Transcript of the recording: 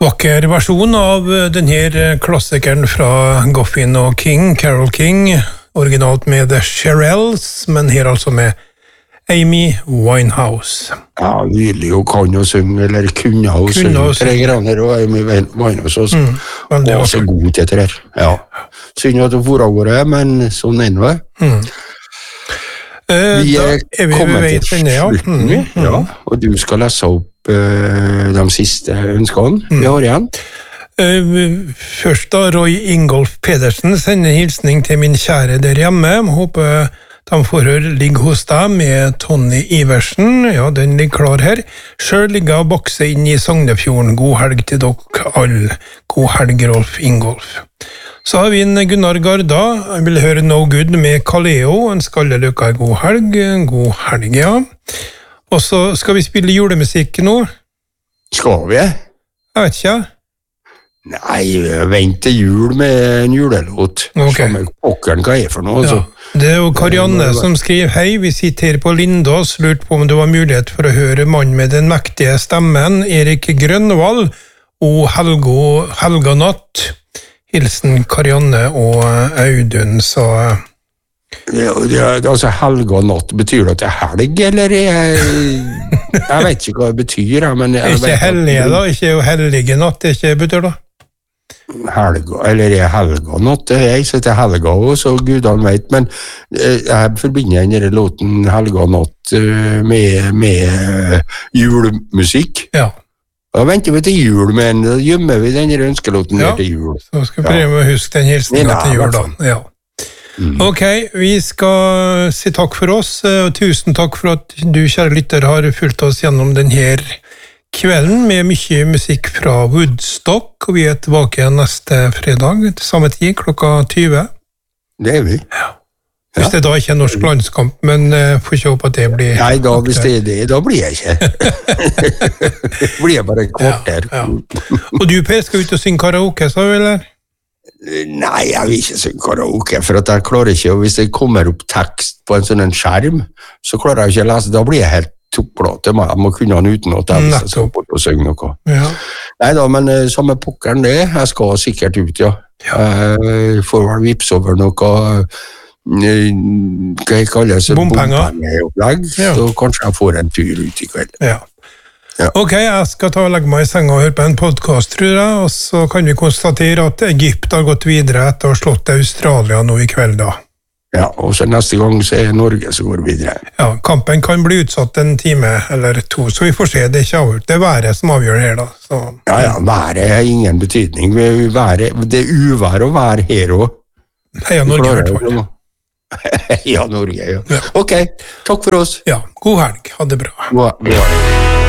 Vakker versjon av denne klassikeren fra Goffin og King, Carole King, originalt med The Shirelles, men her altså med Amy Winehouse. Ja, nydelig, hun kan jo synge, eller kunne hun synge, tre graner, og Amy Winehouse også. Og så god til det her. Ja. Synd at hun foregår det, men sånn er det. Vi er kommet til slutten, ja, og du skal lese opp de siste ønskene vi har igjen. Først da, Roy Ingolf Pedersen sender hilsning til min kjære der hjemme. Håper de forhør ligger hos deg med Tony Iversen. Ja, den ligger klar her. Selv ligger og bokser inn i Sognefjorden. God helg til dere alle. God helg, Rolf Ingolf. Så har vi en Gunnar Garda. Jeg vil høre No Good med Kaleo. Ønsker alle lykke god helg. God helg, ja. Og så skal vi spille julemusikk nå. Skal vi? Jeg vet ikke. Nei, vent til jul med en julelåt. Okay. Som pokkeren hva er for noe. Ja. Det er jo Karianne som skriver: Hei, vi sitter her på Lindås, lurt på om det var mulighet for å høre mann med den mektige stemmen, Erik Grønvald og Helga Natt. Hilsen Karianne og Audun, så... Altså, helg og natt, betyr det at det er helg, eller jeg vet ikke hva det betyr, men... Ikke hellige da, ikke jo hellige natt, det ikke betyr da? Helga, eller er helg og natt, jeg sitter helga også, så gudene vet, men jeg forbinder denne låten helg og natt med julemusikk. Ja. Da venter vi til jul, men da gjemmer vi denne ønskelåten til jul. Så skal vi prøve å huske den hilsningen til jul da. Ja. Ok, vi skal si takk for oss, og tusen takk for at du, kjære lytter, har fulgt oss gjennom denne kvelden med mye musikk fra Woodstock, og vi er tilbake igjen neste fredag til samme tid, klokka 20. Det er vi. Ja. Hvis det da ikke er norsk landskamp, men får ikke håpe at det blir... Nei, da, hvis det er det, da blir jeg ikke. Det blir bare et kvarter. Ja. Og du, Per, skal ut og synge karaoke, sa du, eller? Nei, jeg vil ikke synge karaoke, for at jeg klarer ikke, og hvis det kommer opp tekst på en sånn skjerm, så klarer jeg ikke å lese, da blir jeg helt topplate, jeg må kunne han uten at jeg skal bort og synge noe. Ja. Nei da, men samme pokkeren det, jeg skal sikkert ut, ja. Jeg får vel vips over noe... hva jeg kaller det, bompengeopplegg, så kanskje jeg får en tur ut i kveld. Ja. Ok, jeg skal ta og legge meg i senga og høre på en podcast, tror jeg, og så kan vi konstatere at Egypt har gått videre etter å ha slått Australia nå i kveld da. Ja, og så neste gang så er Norge som går videre. Ja, kampen kan bli utsatt en time eller to, så vi får se, det er ikke avgjort. Det er været som avgjør her da. Så. Ja, været har ingen betydning. Det er uvær å være her også. Nei, ja, Norge i hvert fall. Ja, Norge, ja. Ok, takk for oss. Ja, god helg, ha det bra. Ja.